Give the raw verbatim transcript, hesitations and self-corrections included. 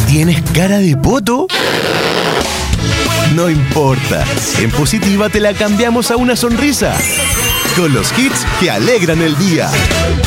¿Tienes cara de poto? No importa, en Positiva te la cambiamos a una sonrisa. Con los hits que alegran el día.